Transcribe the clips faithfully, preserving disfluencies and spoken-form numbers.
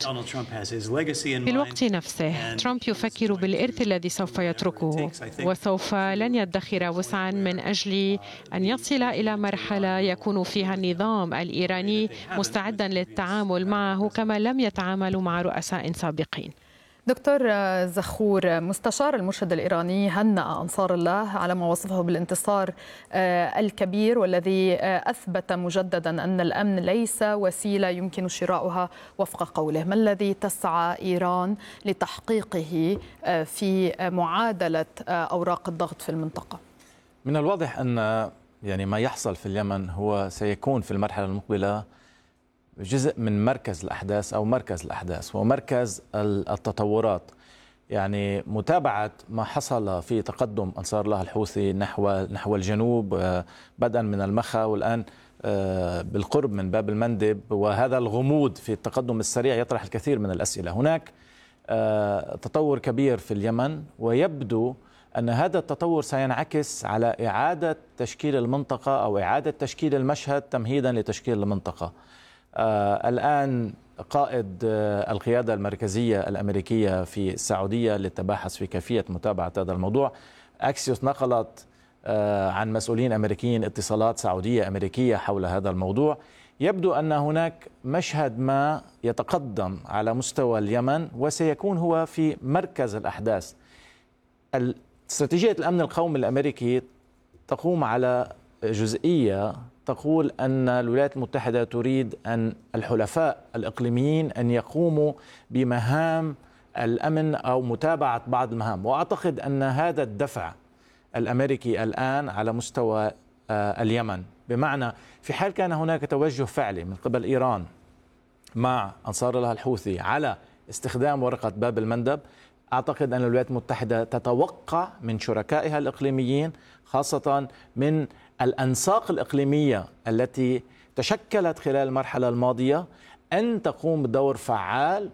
في الوقت نفسه ترامب يفكر بالإرث الذي سوف يتركه، وسوف لن يدخر وسعا من أجل أن يصل إلى مرحلة يكون فيها النظام الإيراني مستعدا للتعامل معه كما لم يتعاملوا مع رؤساء سابقين. دكتور زخور، مستشار المرشد الإيراني هنأ أنصار الله على ما وصفه بالانتصار الكبير، والذي أثبت مجددا أن الأمن ليس وسيلة يمكن شراؤها وفق قوله. ما الذي تسعى إيران لتحقيقه في معادلة أوراق الضغط في المنطقة؟ من الواضح أن يعني ما يحصل في اليمن هو سيكون في المرحلة المقبلة جزء من مركز الأحداث أو مركز الأحداث ومركز التطورات. يعني متابعة ما حصل في تقدم أنصار الله الحوثي نحو نحو الجنوب بدءا من المخا والآن بالقرب من باب المندب، وهذا الغموض في التقدم السريع يطرح الكثير من الأسئلة. هناك تطور كبير في اليمن، ويبدو أن هذا التطور سينعكس على إعادة تشكيل المنطقة أو إعادة تشكيل المشهد تمهيدا لتشكيل المنطقة. آه الآن قائد آه القيادة المركزية الأمريكية في السعودية للتباحث في كيفية متابعة هذا الموضوع. أكسيوس نقلت آه عن مسؤولين أمريكيين اتصالات سعودية أمريكية حول هذا الموضوع. يبدو أن هناك مشهد ما يتقدم على مستوى اليمن وسيكون هو في مركز الأحداث. استراتيجية الأمن القومي الأمريكي تقوم على جزئية تقول أن الولايات المتحدة تريد أن الحلفاء الإقليميين أن يقوموا بمهام الأمن أو متابعة بعض المهام، وأعتقد أن هذا الدفع الأمريكي الآن على مستوى اليمن، بمعنى في حال كان هناك توجه فعلي من قبل إيران مع أنصار الله الحوثي على استخدام ورقة باب المندب، أعتقد أن الولايات المتحدة تتوقع من شركائها الإقليميين، خاصة من الأنساق الإقليمية التي تشكلت خلال المرحلة الماضية، أن تقوم بدور فعال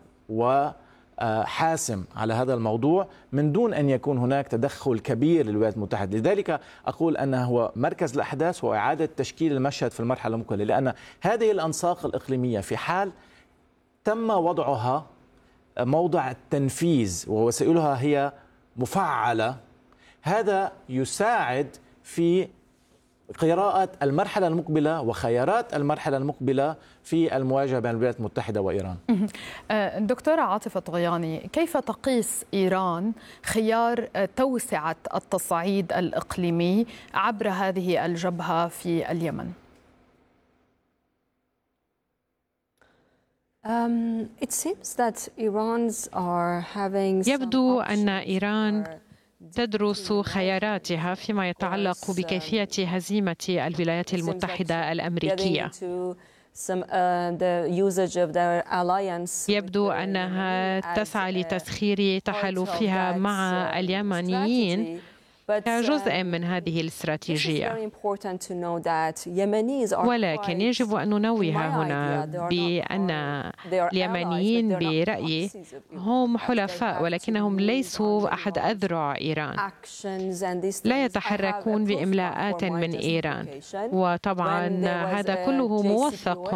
وحاسم على هذا الموضوع من دون أن يكون هناك تدخل كبير للولايات المتحدة. لذلك أقول أنه هو مركز الأحداث وإعادة تشكيل المشهد في المرحلة المقبلة، لأن هذه الأنساق الإقليمية في حال تم وضعها موضع التنفيذ ووسائلها هي مفعلة، هذا يساعد في قراءة المرحلة المقبلة وخيارات المرحلة المقبلة في المواجهة بين الولايات المتحدة وإيران. دكتورة عاطفة طغياني، كيف تقيس إيران خيار توسعة التصعيد الإقليمي عبر هذه الجبهة في اليمن؟ يبدو أن إيران تدرس خياراتها فيما يتعلق بكيفية هزيمة الولايات المتحدة الأمريكية. يبدو أنها تسعى لتسخير تحالفها مع اليمنيين كجزء من هذه الاستراتيجية، ولكن يجب أن ننوه هنا بأن اليمنيين برأيي هم حلفاء ولكنهم ليسوا أحد أذرع إيران، لا يتحركون بإملاءات من إيران، وطبعا هذا كله موثق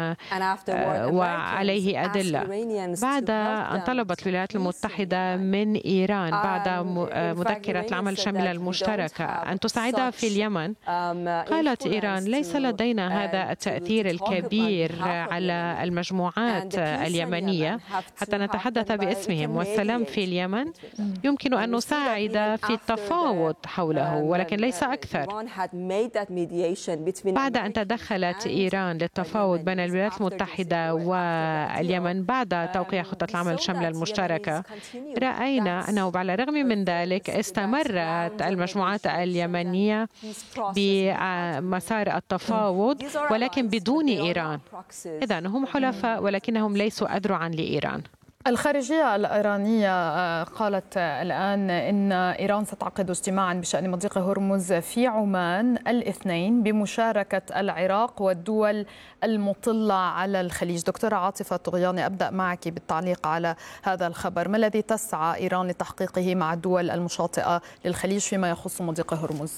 وعليه أدلة. بعد أن طلبت الولايات المتحدة من إيران بعد مذكرة العمل الشامل المشتركة أن تساعدها في اليمن، قالت إيران ليس لدينا هذا التأثير الكبير على المجموعات اليمنية حتى نتحدث باسمهم، والسلام في اليمن يمكن أن نساعد في التفاوض حوله ولكن ليس أكثر. بعد أن تدخلت إيران للتفاوض بين الولايات المتحدة واليمن بعد توقيع خطة العمل الشاملة المشتركة، رأينا أنه على الرغم من ذلك استمرت المجموعات اليمنية بمسار التفاوض ولكن بدون إيران. إذن هم حلفاء ولكنهم ليسوا أذرعا لإيران. الخارجية الإيرانية قالت الآن إن إيران ستعقد اجتماعا بشأن مضيق هرمز في عمان الاثنين بمشاركة العراق والدول المطلة على الخليج. دكتورة عاطفة طغياني، أبدأ معك بالتعليق على هذا الخبر. ما الذي تسعى إيران لتحقيقه مع الدول المشاطئة للخليج فيما يخص مضيق هرمز؟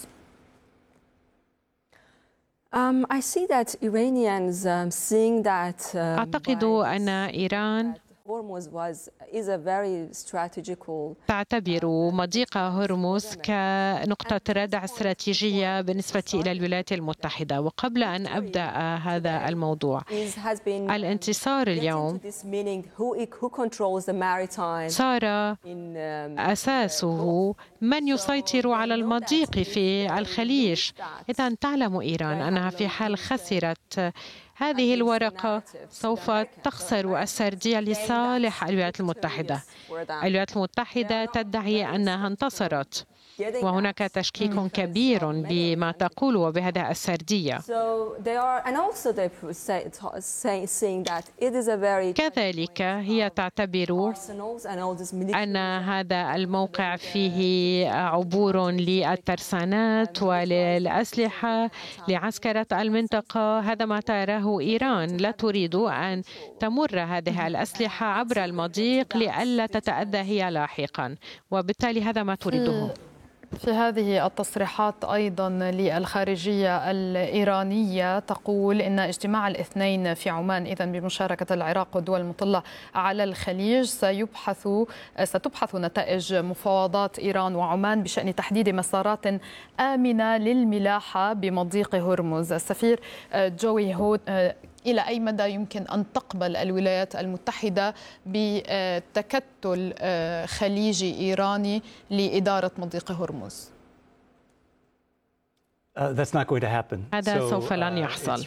أعتقد أن إيران تعتبر مضيق هرمز كنقطة ردع استراتيجية بالنسبة إلى الولايات المتحدة. وقبل أن أبدأ هذا الموضوع، الانتصار اليوم صار أساسه من يسيطر على المضيق في الخليج. إذا تعلم إيران أنها في حال خسرت هذه الورقة سوف تخسر السردية لصالح الولايات المتحدة. الولايات المتحدة تدعي أنها انتصرت، وهناك تشكيك كبير بما تقول وبهذا السردية. كذلك هي تعتبر أن هذا الموقع فيه عبور للترسانات وللأسلحة لعسكرة المنطقة. هذا ما تراه إيران، لا تريد أن تمر هذه الأسلحة عبر المضيق لئلا تتأذى هي لاحقا، وبالتالي هذا ما تريده. في هذه التصريحات أيضا للخارجية الإيرانية تقول إن اجتماع الاثنين في عمان إذن بمشاركة العراق والدول المطلة على الخليج سيبحث ستبحث نتائج مفاوضات إيران وعمان بشأن تحديد مسارات آمنة للملاحة بمضيق هرمز. السفير جوي هود، إلى أي مدى يمكن أن تقبل الولايات المتحدة بتكتل خليجي إيراني لإدارة مضيق هرمز؟ هذا سوف لن يحصل،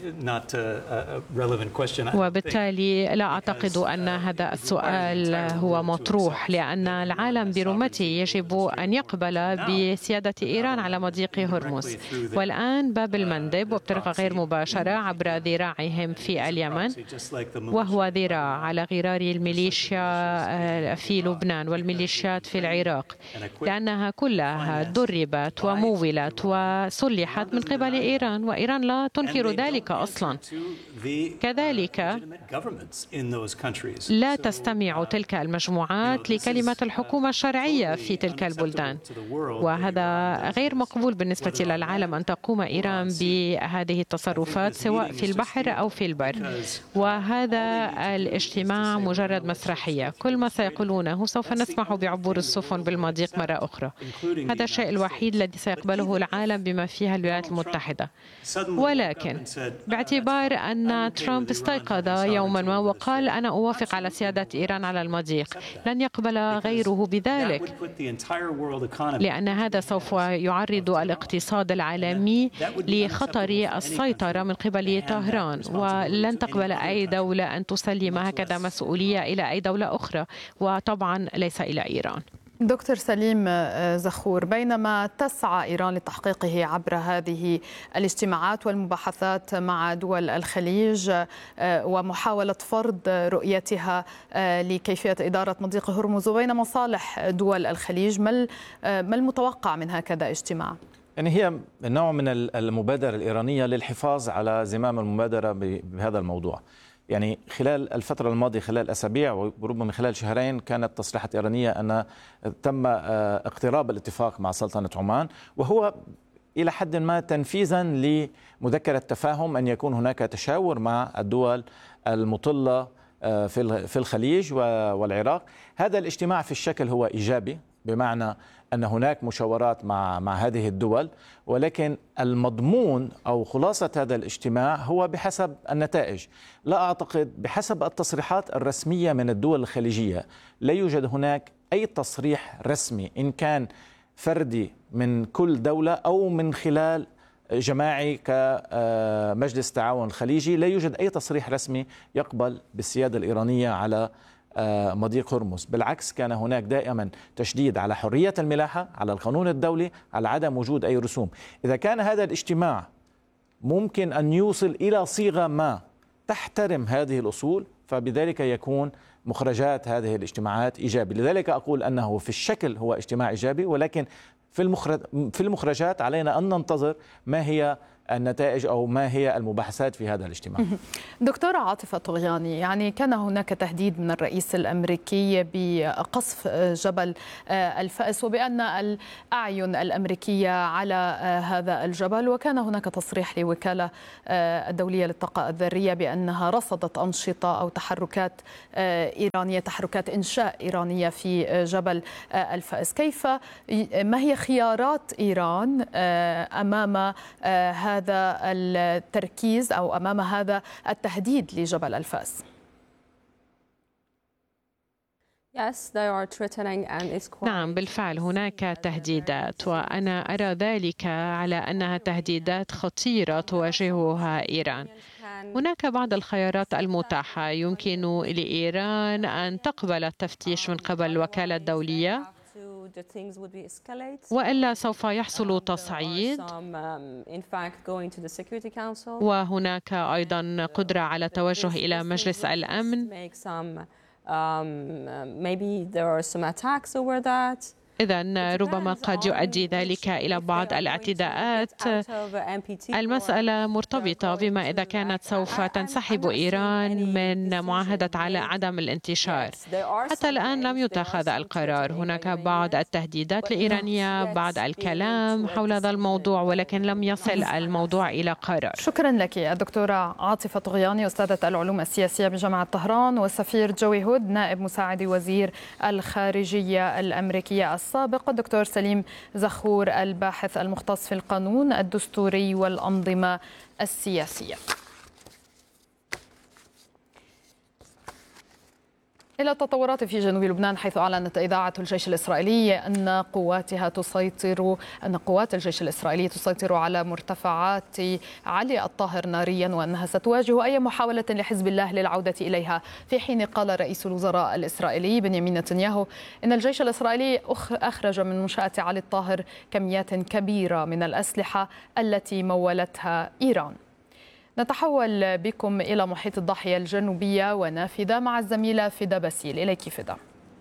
وبالتالي لا أعتقد أن هذا السؤال هو مطروح، لأن العالم برمته يجب أن يقبل بسيادة إيران على مضيق هرمز. والآن باب المندب وبطريقة غير مباشرة عبر ذراعهم في اليمن، وهو ذراع على غرار الميليشيا في لبنان والميليشيات في العراق، لأنها كلها دربت ومولت و سلحت من قبل إيران، وإيران لا تنكر ذلك أصلا. كذلك لا تستمع تلك المجموعات لكلمة الحكومة الشرعية في تلك البلدان، وهذا غير مقبول بالنسبة للعالم أن تقوم إيران بهذه التصرفات سواء في البحر أو في البر. وهذا الاجتماع مجرد مسرحية، كل ما سيقولونه سوف نسمح بعبور السفن بالمضيق مرة أخرى. هذا الشيء الوحيد الذي سيقبله العالم بما فيها الولايات المتحدة. ولكن باعتبار أن ترامب استيقظ يوما ما وقال أنا أوافق على سيادة إيران على المضيق، لن يقبل غيره بذلك، لأن هذا سوف يعرض الاقتصاد العالمي لخطر السيطرة من قبل طهران، ولن تقبل أي دولة أن تسلم هكذا مسؤولية إلى أي دولة أخرى، وطبعا ليس إلى إيران. دكتور سليم زخور، بينما تسعى إيران لتحقيقه عبر هذه الاجتماعات والمباحثات مع دول الخليج ومحاولة فرض رؤيتها لكيفية إدارة مضيق هرمز وبين مصالح دول الخليج، ما المتوقع من هكذا اجتماع؟ يعني هي نوع من المبادرة الإيرانية للحفاظ على زمام المبادرة بهذا الموضوع. يعني خلال الفترة الماضية، خلال أسابيع وربما خلال شهرين، كانت تصريحات إيرانية أن تم اقتراب الاتفاق مع سلطنة عمان، وهو إلى حد ما تنفيذا لمذكرة تفاهم أن يكون هناك تشاور مع الدول المطلة في الخليج والعراق. هذا الاجتماع في الشكل هو إيجابي، بمعنى أن هناك مشاورات مع مع هذه الدول، ولكن المضمون أو خلاصة هذا الاجتماع هو بحسب النتائج. لا أعتقد بحسب التصريحات الرسمية من الدول الخليجية لا يوجد هناك أي تصريح رسمي، إن كان فردي من كل دولة أو من خلال جماعي كمجلس التعاون الخليجي، لا يوجد أي تصريح رسمي يقبل بالسيادة الإيرانية على مضيق هرمز. بالعكس، كان هناك دائما تشديد على حرية الملاحة، على القانون الدولي، على عدم وجود أي رسوم. إذا كان هذا الاجتماع ممكن أن يوصل إلى صيغة ما تحترم هذه الأصول، فبذلك يكون مخرجات هذه الاجتماعات إيجابي. لذلك أقول أنه في الشكل هو اجتماع إيجابي، ولكن في المخرج في المخرجات علينا أن ننتظر ما هي النتائج أو ما هي المباحثات في هذا الاجتماع. دكتورة عاطفة طغياني، يعني كان هناك تهديد من الرئيس الأمريكي بقصف جبل الفأس وبأن الأعين الأمريكية على هذا الجبل، وكان هناك تصريح لوكالة الدولية للطاقة الذرية بأنها رصدت أنشطة أو تحركات إيرانية، تحركات إنشاء إيرانية في جبل الفأس. كيف ما هي خيارات إيران أمام هذا التركيز أو أمام هذا التهديد لجبل الفأس؟ نعم بالفعل هناك تهديدات، وأنا أرى ذلك على أنها تهديدات خطيرة تواجهها إيران. هناك بعض الخيارات المتاحة، يمكن لإيران أن تقبل التفتيش من قبل الوكالة الدولية، وإلا سوف يحصل تصعيد، وهناك أيضا قدرة على التوجه إلى مجلس الأمن. إذن ربما قد يؤدي ذلك إلى بعض الاعتداءات. المسألة مرتبطة بما إذا كانت سوف تنسحب إيران من معاهدة على عدم الانتشار. حتى الآن لم يتخذ القرار، هناك بعض التهديدات الإيرانية، بعض الكلام حول هذا الموضوع، ولكن لم يصل الموضوع إلى قرار. شكرا لك الدكتورة عاطفة طغياني، أستاذة العلوم السياسية بجامعة طهران، والسفير جوي هود نائب مساعد وزير الخارجية الأمريكية السابق، الدكتور سليم زخور الباحث المختص في القانون الدستوري والأنظمة السياسية. إلى التطورات في جنوب لبنان، حيث أعلنت إذاعة الجيش الإسرائيلي أن قواتها تسيطر أن قوات الجيش الإسرائيلي تسيطر على مرتفعات علي الطاهر ناريا، وأنها ستواجه أي محاولة لحزب الله للعودة إليها. في حين قال رئيس الوزراء الإسرائيلي بنيامين نتنياهو إن الجيش الإسرائيلي أخرج من منشأة علي الطاهر كميات كبيرة من الأسلحة التي مولتها إيران. نتحول بكم إلى محيط الضاحية الجنوبية ونافذة مع الزميلة فدا باسيل. إليك فدا.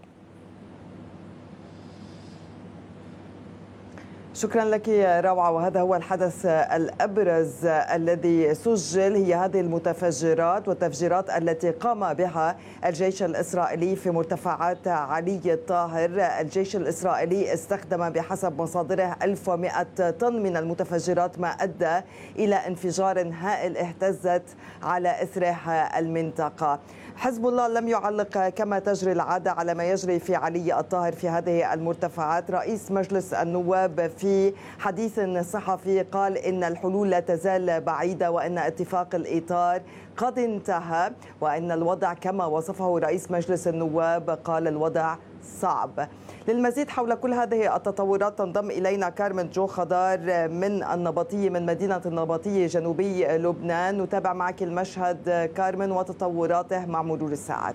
شكرا لك روعة. وهذا هو الحدث الأبرز الذي سجل، هي هذه المتفجرات والتفجيرات التي قام بها الجيش الإسرائيلي في مرتفعات علي الطاهر. الجيش الإسرائيلي استخدم بحسب مصادره ألف ومئة طن من المتفجرات، ما أدى إلى انفجار هائل اهتزت على إثره المنطقة. حزب الله لم يعلق كما تجري العادة على ما يجري في علي الطاهر في هذه المرتفعات. رئيس مجلس النواب في حديث صحفي قال إن الحلول لا تزال بعيدة، وأن اتفاق الإطار قد انتهى، وأن الوضع كما وصفه رئيس مجلس النواب قال الوضع صعب. للمزيد حول كل هذه التطورات تنضم إلينا كارمن جو خضار من النبطية، من مدينة النبطية جنوبي لبنان. نتابع معك المشهد كارمن وتطوراته مع مرور الساعات.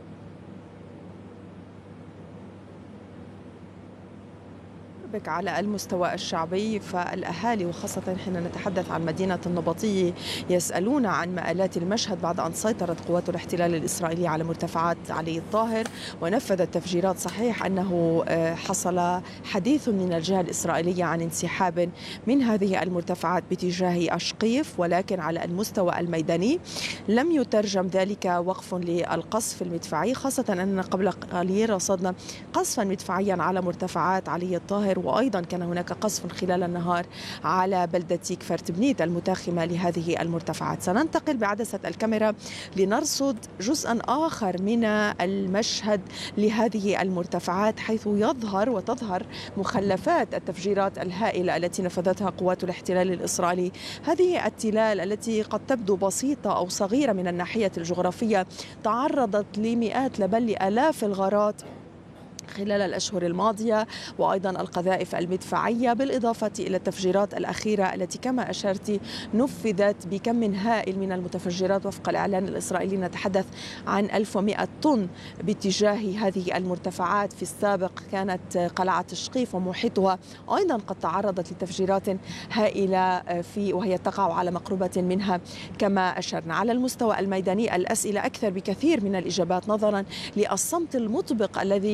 بك على المستوى الشعبي، فالأهالي وخاصة حين نتحدث عن مدينة النبطية يسألون عن مآلات المشهد بعد أن سيطرت قوات الاحتلال الإسرائيلي على مرتفعات علي الطاهر ونفذت تفجيرات. صحيح أنه حصل حديث من الجهة الإسرائيلية عن انسحاب من هذه المرتفعات باتجاه أشقيف، ولكن على المستوى الميداني لم يترجم ذلك وقف للقصف المدفعي، خاصة أننا قبل قليل رصدنا قصفا مدفعيا على مرتفعات علي الطاهر، وأيضا كان هناك قصف خلال النهار على بلدة كفر تبنيت المتاخمة لهذه المرتفعات. سننتقل بعدسة الكاميرا لنرصد جزءا آخر من المشهد لهذه المرتفعات، حيث يظهر وتظهر مخلفات التفجيرات الهائلة التي نفذتها قوات الاحتلال الإسرائيلي. هذه التلال التي قد تبدو بسيطة أو صغيرة من الناحية الجغرافية تعرضت لمئات بل لآلاف الغارات خلال الأشهر الماضية، وأيضا القذائف المدفعية، بالإضافة إلى التفجيرات الأخيرة التي كما أشرت نفذت بكم هائل من المتفجرات. وفق الإعلان الإسرائيلي نتحدث عن ألف ومئة طن باتجاه هذه المرتفعات. في السابق كانت قلعة الشقيف ومحيطها أيضا قد تعرضت لتفجيرات هائلة في وهي تقع على مقربة منها كما أشرنا. على المستوى الميداني الأسئلة أكثر بكثير من الإجابات نظرا للصمت المطبق الذي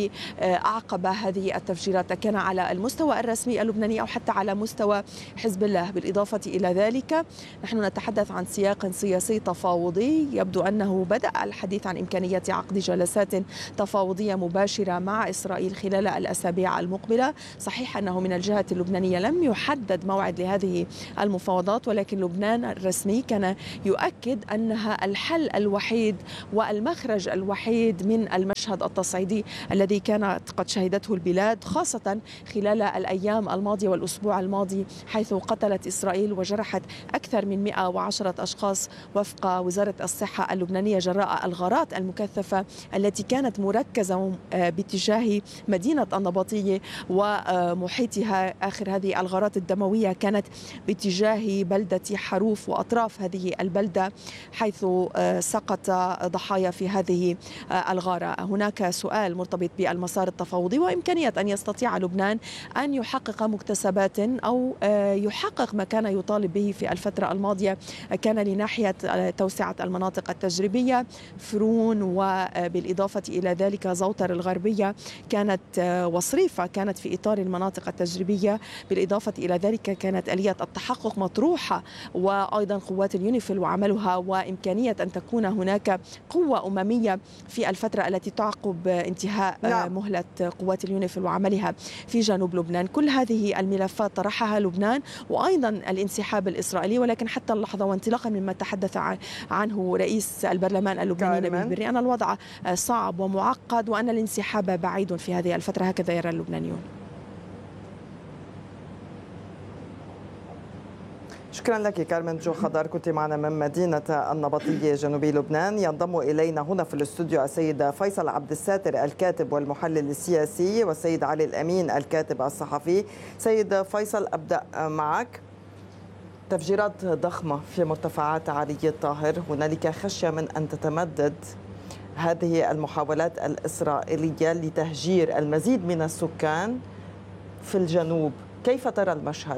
أعقب هذه التفجيرات، كان على المستوى الرسمي اللبناني أو حتى على مستوى حزب الله. بالإضافة إلى ذلك نحن نتحدث عن سياق سياسي تفاوضي، يبدو أنه بدأ الحديث عن إمكانية عقد جلسات تفاوضية مباشرة مع إسرائيل خلال الأسابيع المقبلة. صحيح أنه من الجهة اللبنانية لم يحدد موعد لهذه المفاوضات، ولكن لبنان الرسمي كان يؤكد أنها الحل الوحيد والمخرج الوحيد من المشهد التصعيدي الذي كانت قد شهدته البلاد، خاصة خلال الأيام الماضية والأسبوع الماضي، حيث قتلت إسرائيل وجرحت أكثر من مئة وعشرة أشخاص وفق وزارة الصحة اللبنانية جراء الغارات المكثفة التي كانت مركزة باتجاه مدينة النبطية ومحيطها. آخر هذه الغارات الدموية كانت باتجاه بلدة حروف وأطراف هذه البلدة، حيث سقط ضحايا في هذه الغارة. هناك سؤال مرتبط بالمسار التفاوضي وإمكانية أن يستطيع لبنان أن يحقق مكتسبات أو يحقق ما كان يطالب به في الفترة الماضية، كان لناحية توسعة المناطق التجريبية فرون، وبالإضافة إلى ذلك زوطر الغربية كانت وصريفة كانت في إطار المناطق التجريبية. بالإضافة إلى ذلك كانت آلية التحقق مطروحة، وأيضا قوات اليونيفيل وعملها، وإمكانية أن تكون هناك قوة أممية في الفترة التي تعقب انتهاء نعم. مهلة قوات اليونيفيل وعملها في جنوب لبنان. كل هذه الملفات طرحها لبنان، وأيضا الانسحاب الإسرائيلي. ولكن حتى اللحظة وانطلاقا مما تحدث عنه رئيس البرلمان اللبناني نبيل بري، أن الوضع صعب ومعقد وأن الانسحاب بعيد في هذه الفترة، هكذا يرى اللبنانيون. شكرا لك كارمن جو خضر، كنت معنا من مدينة النبطية جنوبي لبنان. ينضم إلينا هنا في الاستوديو السيد فيصل عبد الساتر الكاتب والمحلل السياسي، والسيد علي الأمين الكاتب الصحفي. سيد فيصل، أبدأ معك. تفجيرات ضخمة في مرتفعات علي الطاهر، هنالك خشية من أن تتمدد هذه المحاولات الإسرائيلية لتهجير المزيد من السكان في الجنوب. كيف ترى المشهد؟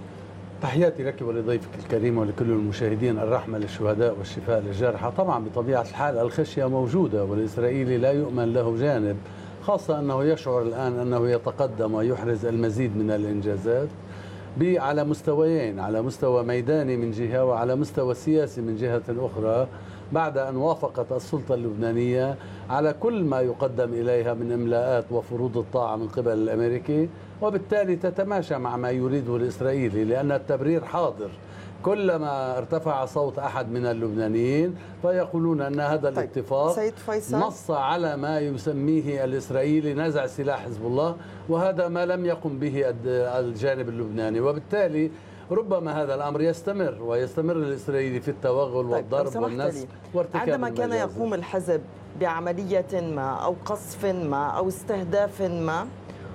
تحياتي لك ولضيفك الكريم ولكل المشاهدين، الرحمة للشهداء والشفاء للجرحى. طبعا بطبيعة الحال الخشية موجودة، والإسرائيلي لا يؤمن له جانب، خاصة أنه يشعر الآن أنه يتقدم ويحرز المزيد من الإنجازات على مستويين، على مستوى ميداني من جهة وعلى مستوى سياسي من جهة أخرى، بعد أن وافقت السلطة اللبنانية على كل ما يقدم إليها من إملاءات وفروض الطاعة من قبل الأمريكي، وبالتالي تتماشى مع ما يريده الإسرائيلي، لأن التبرير حاضر. كلما ارتفع صوت أحد من اللبنانيين فيقولون أن هذا طيب. الاتفاق نص على ما يسميه الإسرائيلي نزع سلاح حزب الله، وهذا ما لم يقم به الجانب اللبناني، وبالتالي ربما هذا الأمر يستمر ويستمر الإسرائيلي في التوغل والضرب طيب والنسف وارتكاب عندما كان يقوم الحزب بعملية ما أو قصف ما أو استهداف ما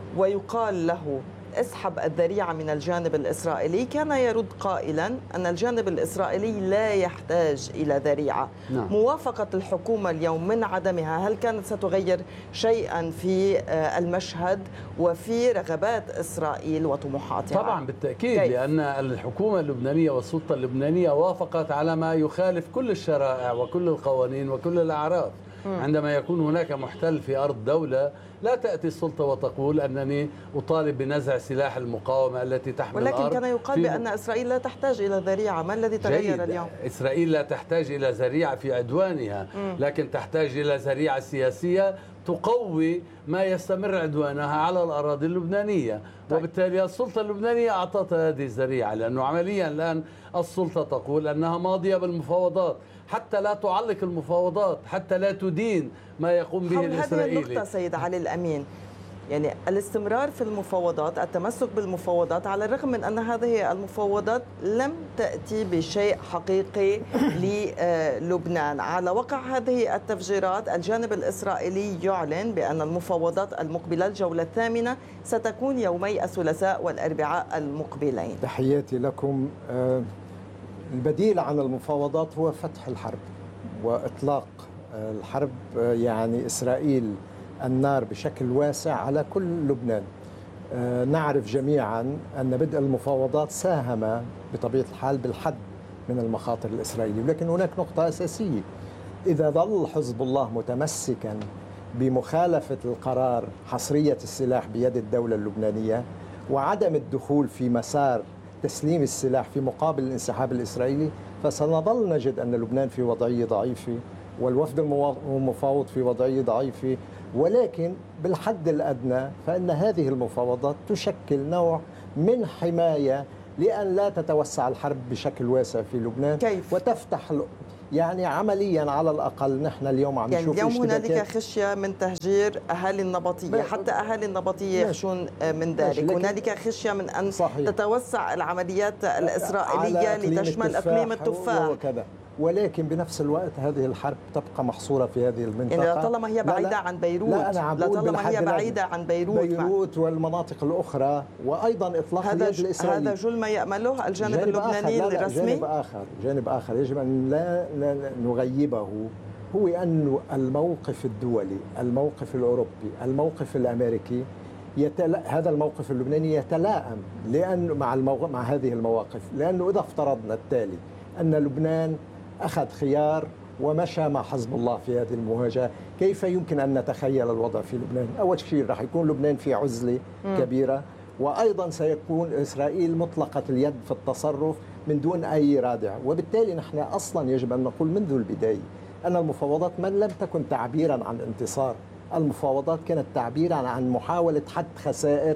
ويقال له اسحب الذريعة من الجانب الإسرائيلي، كان يرد قائلا أن الجانب الإسرائيلي لا يحتاج إلى ذريعة. نعم. موافقة الحكومة اليوم من عدمها، هل كانت ستغير شيئا في المشهد وفي رغبات إسرائيل وطموحاتها؟ طبعا بالتأكيد، كيف؟ لأن الحكومة اللبنانية والسلطة اللبنانية وافقت على ما يخالف كل الشرائع وكل القوانين وكل الأعراف. عندما يكون هناك محتل في أرض دولة، لا تأتي السلطة وتقول أنني أطالب بنزع سلاح المقاومة التي تحمل ولكن الأرض. ولكن كان يقال بأن إسرائيل لا تحتاج إلى ذريعة. ما الذي تغير اليوم؟ إسرائيل لا تحتاج إلى ذريعة في عدوانها، لكن تحتاج إلى ذريعة سياسية تقوي ما يستمر عدوانها على الأراضي اللبنانية. طيب. وبالتالي السلطة اللبنانية أعطت هذه الذريعة، لأنه عمليا الآن السلطة تقول أنها ماضية بالمفاوضات، حتى لا تعلق المفاوضات، حتى لا تدين ما يقوم به الإسرائيلي. هذه النقطة سيد علي الأمين، يعني الاستمرار في المفاوضات، التمسك بالمفاوضات، على الرغم من أن هذه المفاوضات لم تأتي بشيء حقيقي للبنان. على وقع هذه التفجيرات الجانب الإسرائيلي يعلن بأن المفاوضات المقبلة الجولة الثامنة ستكون يومي الثلاثاء والأربعاء المقبلين. تحياتي لكم. البديل عن المفاوضات هو فتح الحرب وإطلاق الحرب، يعني إسرائيل النار بشكل واسع على كل لبنان. نعرف جميعا أن بدء المفاوضات ساهم بطبيعة الحال بالحد من المخاطر الإسرائيلية، ولكن هناك نقطة أساسية: إذا ظل حزب الله متمسكا بمخالفة القرار حصرية السلاح بيد الدولة اللبنانية وعدم الدخول في مسار تسليم السلاح في مقابل الانسحاب الإسرائيلي، فسنظل نجد أن لبنان في وضعية ضعيفة والوفد المفاوض في وضعية ضعيفة، ولكن بالحد الأدنى فإن هذه المفاوضات تشكل نوع من حماية لأن لا تتوسع الحرب بشكل واسع في لبنان. كيف؟ وتفتح يعني عمليا على الأقل نحن اليوم عم يعني نشوف اليوم هنالك خشية من تهجير أهالي النبطية، حتى أهالي النبطية يخشون من ذلك. هنالك خشية من أن صحيح. تتوسع العمليات الإسرائيلية لتشمل إقليم التفاح وكذا، ولكن بنفس الوقت هذه الحرب تبقى محصورة في هذه المنطقة. يعني لطالما هي بعيدة لا لا عن بيروت، لا أنا لطالما هي بعيدة عن بيروت بيروت والمناطق الأخرى، وأيضا إطلاق اليد الإسرائيلي. هذا جل ما يأمله الجانب جانب اللبناني آخر. لا لا الرسمي. جانب آخر جانب آخر يجب أن لا نغيبه، هو أن الموقف الدولي، الموقف الأوروبي، الموقف الأمريكي يتلا... هذا الموقف اللبناني يتلائم لأن مع المو... مع هذه المواقف، لأنه إذا افترضنا التالي أن لبنان أخذ خيار ومشى مع حزب الله في هذه المواجهة، كيف يمكن أن نتخيل الوضع في لبنان؟ أول شيء راح يكون لبنان في عزلة كبيرة، وأيضا سيكون إسرائيل مطلقة اليد في التصرف من دون أي رادع، وبالتالي نحن أصلا يجب أن نقول منذ البداية أن المفاوضات من لم تكن تعبيرا عن انتصار، المفاوضات كانت تعبيرا عن محاولة حد خسائر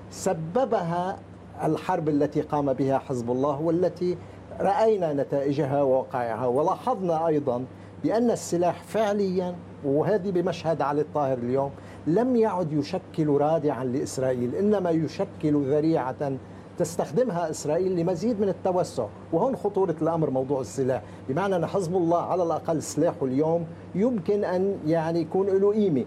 سببها الحرب التي قام بها حزب الله والتي رأينا نتائجها ووقائعها. ولاحظنا أيضا بأن السلاح فعليا، وهذه بمشهد علي الطاهر اليوم، لم يعد يشكل رادعا لإسرائيل، إنما يشكل ذريعة تستخدمها إسرائيل لمزيد من التوسع. وهون خطورة الأمر موضوع السلاح، بمعنى أن حزب الله على الأقل سلاحه اليوم يمكن أن يعني يكون له قيمة،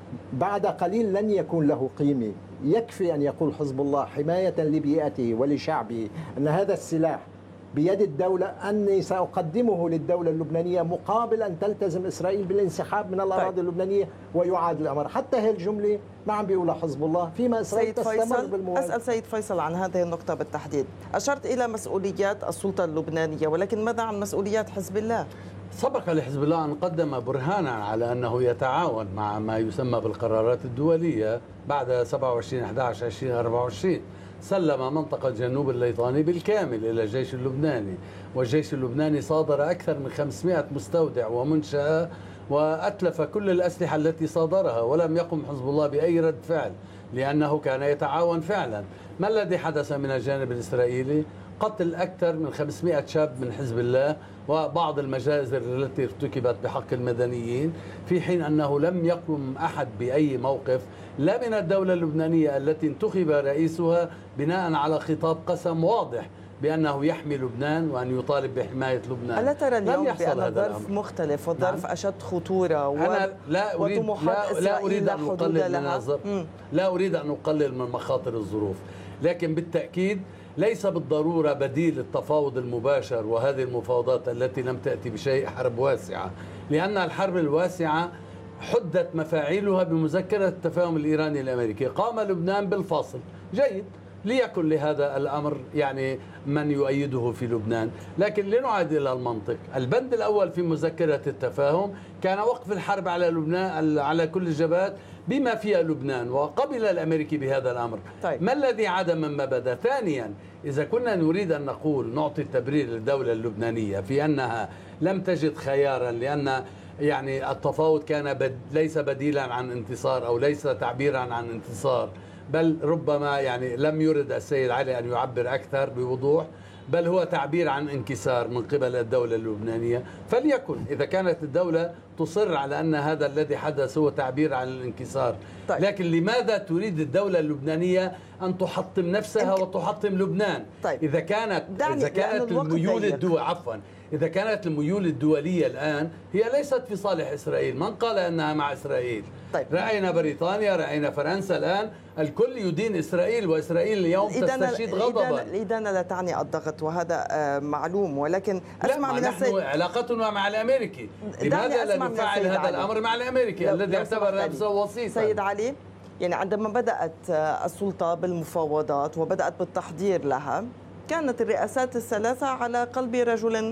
بعد قليل لن يكون له قيمة. يكفي أن يقول حزب الله حماية لبيئته ولشعبه أن هذا السلاح بيد الدولة، أني سأقدمه للدولة اللبنانية مقابل أن تلتزم إسرائيل بالانسحاب من الأراضي طيب. اللبنانية ويعاد الأمر. حتى هذه الجملة ما عم بيقولها حزب الله، فيما إسرائيل تستمر بالمواجهة. أسأل سيد فيصل عن هذه النقطة بالتحديد. أشرت إلى مسؤوليات السلطة اللبنانية، ولكن ماذا عن مسؤوليات حزب الله؟ سبق لحزب الله أن قدم برهانا على أنه يتعاون مع ما يسمى بالقرارات الدولية بعد سبعة وعشرين أحد عشر ألفين وأربعة وعشرين. سلم منطقة جنوب الليطاني بالكامل إلى الجيش اللبناني، والجيش اللبناني صادر أكثر من خمسمائة مستودع ومنشأة وأتلف كل الأسلحة التي صادرها، ولم يقم حزب الله بأي رد فعل لأنه كان يتعاون فعلا. ما الذي حدث من الجانب الإسرائيلي؟ قتل أكثر من خمسمائة شاب من حزب الله وبعض المجازر التي ارتكبت بحق المدنيين، في حين أنه لم يقم أحد بأي موقف لا من الدولة اللبنانية التي انتخب رئيسها بناء على خطاب قسم واضح بأنه يحمي لبنان وأن يطالب بحماية لبنان. ألا ترى اليوم بأن الظرف مختلف والظرف نعم. أشد خطورة و... أنا لا أريد وطموحات لا, لا أريد أن أقلل لها. من لا أريد أن أقلل من مخاطر الظروف، لكن بالتأكيد ليس بالضرورة بديل التفاوض المباشر وهذه المفاوضات التي لم تأتي بشيء حرب واسعة، لأن الحرب الواسعة حدت مفاعيلها بمذكرة التفاهم الإيراني الأمريكي. قام لبنان بالفاصل، جيد، ليكن لهذا الأمر يعني من يؤيده في لبنان، لكن لنعاد إلى المنطق. البند الأول في مذكرة التفاهم كان وقف الحرب على لبنان على كل الجبهات بما فيها لبنان، وقبل الأمريكي بهذا الأمر. طيب. ما الذي عاد مما بدا؟ ثانيا، إذا كنا نريد أن نقول نعطي التبرير للدولة اللبنانية في أنها لم تجد خيارا لأن يعني التفاوض كان بد ليس بديلا عن انتصار أو ليس تعبيرا عن انتصار، بل ربما يعني لم يرد السيد علي أن يعبر أكثر بوضوح، بل هو تعبير عن انكسار من قبل الدولة اللبنانية. فليكن إذا كانت الدولة تصر على أن هذا الذي حدث هو تعبير عن الانكسار. طيب. لكن لماذا تريد الدولة اللبنانية أن تحطم نفسها انك... وتحطم لبنان؟ طيب. إذا كانت إذا كانت الميول الدول عفوا إذا كانت الميول الدولية الآن هي ليست في صالح إسرائيل، من قال أنها مع إسرائيل؟ طيب. رأينا بريطانيا، رأينا فرنسا، الآن الكل يدين إسرائيل، وإسرائيل اليوم تستشهد غضبا. الإدانة لا تعني الضغط، وهذا معلوم، ولكن أسمع من السيد علاقتنا مع الأمريكي، لماذا لا نفعل هذا الأمر مع الأمريكي الذي يعتبر نفسه وسيطا؟ سيد علي، يعني عندما بدأت السلطة بالمفاوضات وبدأت بالتحضير لها، كانت الرئاسات الثلاثة على قلب رجل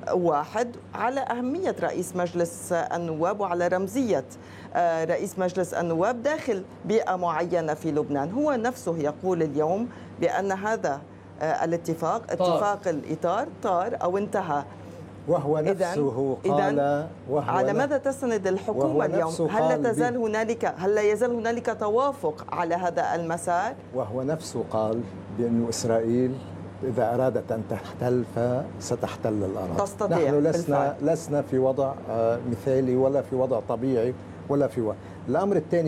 واحد على أهمية رئيس مجلس النواب وعلى رمزية رئيس مجلس النواب داخل بيئة معينة في لبنان. هو نفسه يقول اليوم بأن هذا الاتفاق اتفاق الإطار طار أو انتهى، وهو نفسه قال. وهو على ماذا تستند الحكومة اليوم؟ هل لا تزال هنالك هل لا يزال هنالك توافق على هذا المسار؟ وهو نفسه قال بأن إسرائيل إذا أرادت أن تحتل فستحتل الأراضي. تستطيع. نحن لسنا بالفعل. لسنا في وضع مثالي ولا في وضع طبيعي ولا في وضع. الأمر الثاني